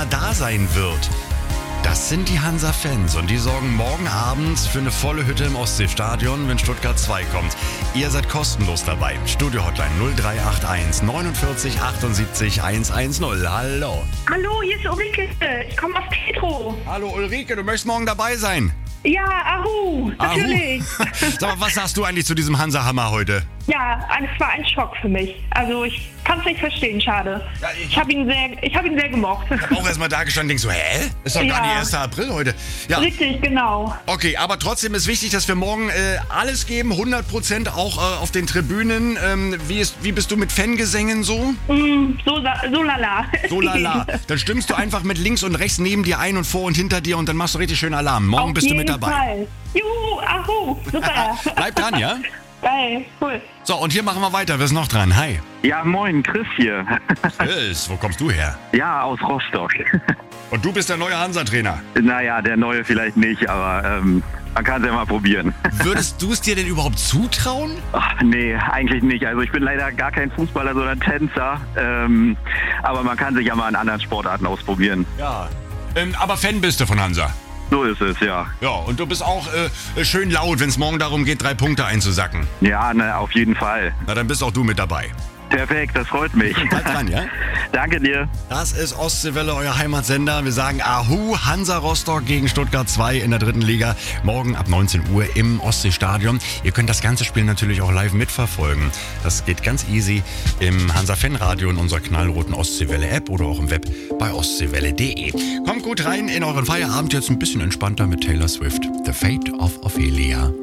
da sein wird. Das sind die Hansa-Fans und die sorgen morgen abends für eine volle Hütte im Ostseestadion, wenn Stuttgart 2 kommt. Ihr seid kostenlos dabei. Studio-Hotline 0381 49 78 110. Hallo. Hallo, hier ist Ulrike. Ich komme aus Petro. Hallo Ulrike, du möchtest morgen dabei sein. Ja, Ahu, natürlich. Sag mal, was sagst du eigentlich zu diesem Hansa-Hammer heute? Ja, es war ein Schock für mich. Also ich kann es nicht verstehen, schade. Ja, ich habe ihn sehr gemocht. Ich habe auch erstmal da gestanden und denk so, hä? Ist doch gar nicht 1. April heute. Ja. Richtig, genau. Okay, aber trotzdem ist wichtig, dass wir morgen alles geben, 100% auch auf den Tribünen. Wie bist du mit Fangesängen so? So lala. So lala. Dann stimmst du einfach mit links und rechts neben dir ein und vor und hinter dir und dann machst du richtig schön Alarm. Morgen bist du mit dabei. Fall. Juhu, Ahu, super. Bleib dran, ja? Geil, cool. So, und hier machen wir weiter. Wer ist noch dran? Hi. Ja, moin, Chris hier. Chris, wo kommst du her? Ja, aus Rostock. Und du bist der neue Hansa-Trainer. Naja, der neue vielleicht nicht, aber man kann es ja mal probieren. Würdest du es dir denn überhaupt zutrauen? Ach, nee, eigentlich nicht. Also ich bin leider gar kein Fußballer, sondern Tänzer. Aber man kann sich ja mal in anderen Sportarten ausprobieren. Ja. Aber Fan bist du von Hansa? So ist es, ja. Ja, und du bist auch schön laut, wenn es morgen darum geht, 3 Punkte einzusacken. Ja, auf jeden Fall. Na, dann bist auch du mit dabei. Perfekt, das freut mich. Bleib dran, ja? Danke dir. Das ist Ostseewelle, euer Heimatsender. Wir sagen Ahu, Hansa Rostock gegen Stuttgart 2 in der 3. Liga. Morgen ab 19 Uhr im Ostseestadion. Ihr könnt das ganze Spiel natürlich auch live mitverfolgen. Das geht ganz easy im Hansa-Fanradio in unserer knallroten Ostseewelle-App oder auch im Web bei ostseewelle.de. Kommt gut rein in euren Feierabend, jetzt ein bisschen entspannter mit Taylor Swift. The Fate of Ophelia.